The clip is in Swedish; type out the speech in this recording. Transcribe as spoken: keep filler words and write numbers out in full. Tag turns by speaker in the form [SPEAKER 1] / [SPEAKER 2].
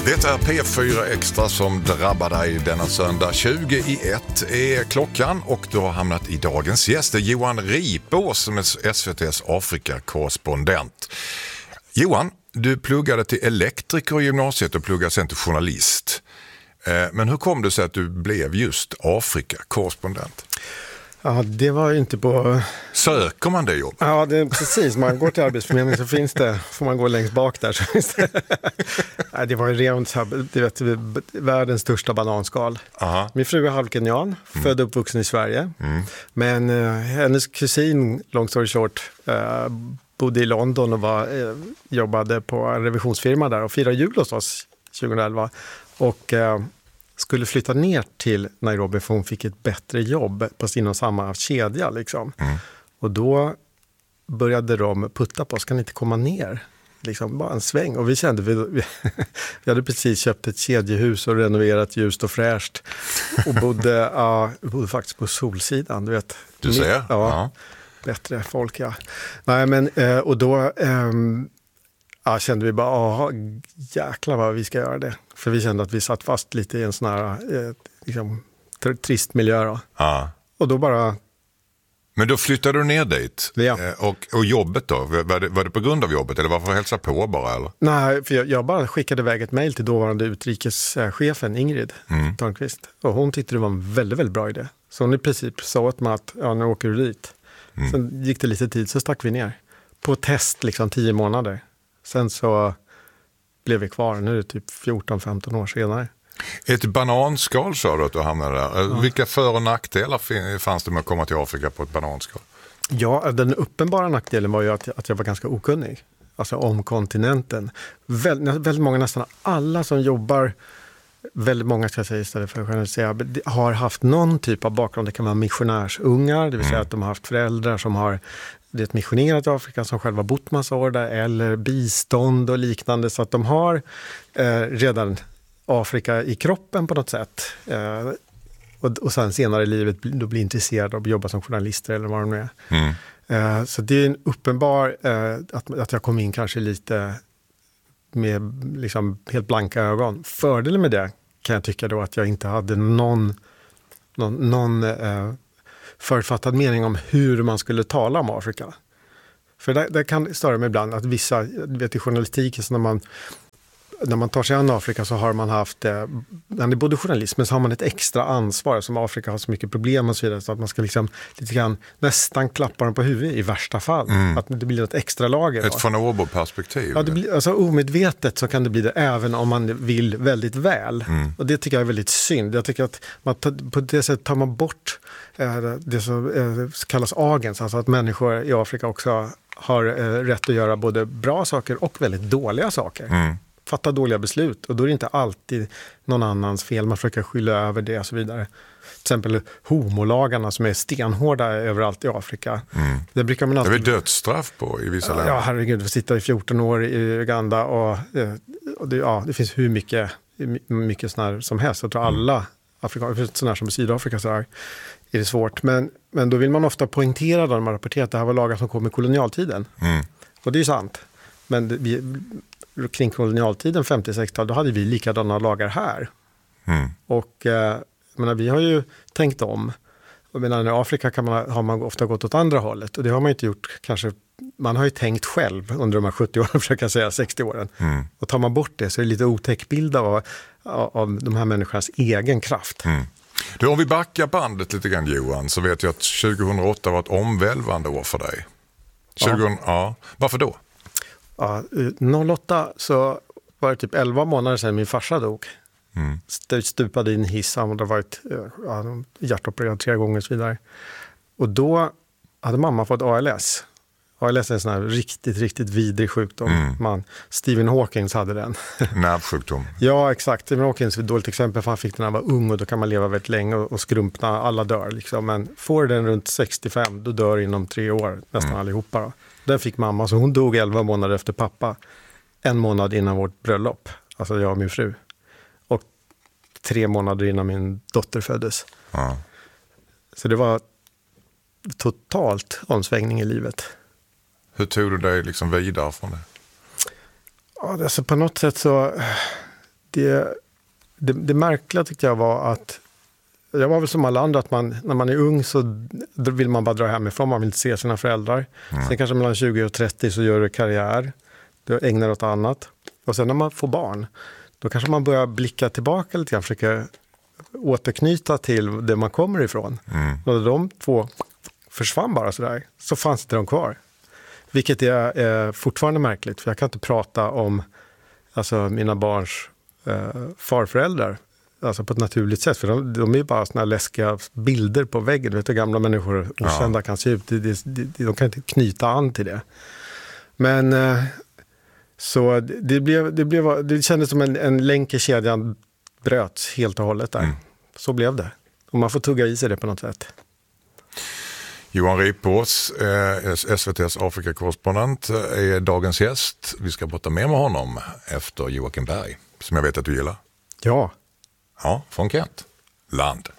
[SPEAKER 1] Det är P fyra Extra som drabbar dig denna söndag. tjugo i ett är klockan och du har hamnat i dagens gäst. Det är Johan Ripås som är S V T:s Afrika-korrespondent. Johan, du pluggade till elektriker i gymnasiet och pluggade sen till journalist. Men hur kom det sig att du blev just Afrika-korrespondent?
[SPEAKER 2] Ja, det var ju inte på...
[SPEAKER 1] Söker man det jobb?
[SPEAKER 2] Ja, det är precis. Man går till Arbetsförmedlingen så finns det, får man gå längst bak där så finns det. Nej, det var ju rent du vet, världens största bananskal.
[SPEAKER 1] Aha.
[SPEAKER 2] Min fru är halvkenyan, mm. född och uppvuxen i Sverige. Mm. Men uh, hennes kusin, long story short, uh, bodde i London och var, uh, jobbade på en revisionsfirma där och firade jul hos oss tjugoelva. Och... Uh, skulle flytta ner till Nairobi för hon fick ett bättre jobb på sin och samma kedja. Liksom. Mm. Och då började de putta på oss, kan inte komma ner? Liksom, bara en sväng. Och vi kände, vi, vi, vi hade precis köpt ett kedjehus och renoverat ljust och fräscht. Och bodde, ja, bodde faktiskt på Solsidan. Du vet.
[SPEAKER 1] Du ser? Ja.
[SPEAKER 2] ja. Bättre folk, ja. Nej, men, och då... Ähm, Ja, kände vi bara, ja, jäklar vad vi ska göra det. För vi kände att vi satt fast lite i en sån här eh, liksom, trist miljö. Då.
[SPEAKER 1] Ja.
[SPEAKER 2] Och då bara...
[SPEAKER 1] Men då flyttade du ner dit.
[SPEAKER 2] Ja.
[SPEAKER 1] Och, och jobbet då? Var det, var det på grund av jobbet eller var det för att hälsa på bara? Eller?
[SPEAKER 2] Nej, för jag, jag bara skickade iväg ett mejl till dåvarande utrikeschefen Ingrid mm. Törnqvist. Och hon tyckte det var en väldigt, väldigt bra idé. Så hon i princip sa åt mig att, ja, nu åker du dit. Mm. Sen gick det lite tid så stack vi ner. På test liksom tio månader. Sen så blev vi kvar. Nu är det typ fjorton femton år senare.
[SPEAKER 1] Ett bananskal sa du att du hamnade där. Ja. Vilka för- och nackdelar fanns det med att komma till Afrika på ett bananskal?
[SPEAKER 2] Ja, den uppenbara nackdelen var ju att, att jag var ganska okunnig. Alltså om kontinenten. Väl, väldigt många, nästan alla som jobbar, väldigt många ska jag säga istället för att generalisera, har haft någon typ av bakgrund. Det kan vara missionärsungar, det vill säga mm. att de har haft föräldrar som har det missionerat i Afrika som själva bott massa år där, eller bistånd och liknande, så att de har eh, redan Afrika i kroppen på något sätt. Eh, och, och sen senare i livet då blir intresserade av att jobba som journalister eller vad de är. Mm. Eh, så det är en uppenbar eh, att, att jag kom in kanske lite med liksom helt blanka ögon. Fördelen med det kan jag tycka då att jag inte hade någon, någon, någon eh, förutfattad mening om hur man skulle tala om Afrika. För det, det kan störa mig ibland att vissa, vet i journalistiken, så när man, när man tar sig an Afrika så har man haft, eh, när det är både journalist, men så har man ett extra ansvar som Afrika har så mycket problem och så vidare, så att man ska liksom lite grann nästan klappa dem på huvudet i värsta fall. Mm. Att det blir ett extra lager.
[SPEAKER 1] Ett von Obo-perspektiv.
[SPEAKER 2] Ja, det blir, alltså omedvetet så kan det bli det även om man vill väldigt väl. Mm. Och det tycker jag är väldigt synd. Jag tycker att man tar, på det sättet tar man bort eh, det som eh, kallas agens, alltså att människor i Afrika också har eh, rätt att göra både bra saker och väldigt dåliga saker. Mm. Fatta dåliga beslut, och då är det inte alltid någon annans fel. Man försöker skylla över det och så vidare. Till exempel homolagarna som är stenhårda överallt i Afrika. Mm. Det brukar man alltid...
[SPEAKER 1] Det är dödsstraff på i vissa länder.
[SPEAKER 2] Ja, herregud, vi sitter i fjorton år i Uganda och, och det, ja, det finns hur mycket, mycket sån här som helst. Jag tror alla afrikaner, sådana här som i Sydafrika, så här, är det svårt. Men, men då vill man ofta poängtera då när man rapporterar att det här var lagar som kom i kolonialtiden. Mm. Och det är ju sant. Men det, vi... kring kolonialtiden femtio sextio-tal, då hade vi likadana lagar här. Mm. Och eh, menar, vi har ju tänkt om. Och menar, i Afrika kan man, har man ofta gått åt andra hållet. Och det har man inte gjort kanske. Man har ju tänkt själv under de här sjuttio åren, försöker jag säga, sextio åren. Mm. Och tar man bort det så är det lite otäck bild av, av de här människornas egen kraft.
[SPEAKER 1] Mm. Du, om vi backar bandet lite grann, Johan, så vet jag att tjugohundraåtta var ett omvälvande år för dig. tjugo, ja. Ja. Varför då?
[SPEAKER 2] Ja, noll åtta så var det typ elva månader sedan min farsa dog. Mm. Stupade in hiss, han hade varit ja, hjärtopererad tre gånger och så vidare. Och då hade mamma fått A L S. A L S är en sån här riktigt, riktigt vidrig sjukdom. Mm. Man, Stephen Hawkins hade den.
[SPEAKER 1] Nervsjukdom.
[SPEAKER 2] Ja, exakt. Stephen Hawkins är ett dåligt exempel, för han fick den när han var ung och då kan man leva väldigt länge och, och skrumpna, alla dör liksom. Men får den runt sextiofem, då dör inom tre år nästan mm. allihopa då. Den fick mamma, så hon dog elva månader efter pappa. En månad innan vårt bröllop. Alltså jag och min fru. Och tre månader innan min dotter föddes. Ja. Så det var totalt omsvängning i livet.
[SPEAKER 1] Hur tog du dig liksom vidare från det?
[SPEAKER 2] Ja, alltså på något sätt så... det, det, det märkliga tyckte jag var att jag var väl som alla andra att man, när man är ung så vill man bara dra hemifrån, man vill inte se sina föräldrar. Mm. Sen kanske mellan tjugo och trettio så gör du karriär, du ägnar åt annat. Och sen när man får barn, då kanske man börjar blicka tillbaka lite grann, försöka återknyta till det man kommer ifrån. Mm. Och de två försvann bara sådär, så fanns inte de kvar. Vilket är, är fortfarande märkligt, för jag kan inte prata om alltså, mina barns eh, farföräldrar alltså på ett naturligt sätt, för de, de är ju bara såna här läskiga bilder på väggen, vet du, gamla människor okända ja. kan se ut, de, de, de, de kan inte knyta an till det. Men eh, så det, blev, det, blev, det kändes som en, en länk i kedjan bröts helt och hållet där. Mm. Så blev det. Och man får tugga i sig det på något sätt.
[SPEAKER 1] Johan Ripås, eh, S V T:s Afrikakorrespondent, är dagens gäst. Vi ska prata mer med honom efter Joakim Berg, som jag vet att du gillar.
[SPEAKER 2] Ja.
[SPEAKER 1] Ja, från Kent. Land.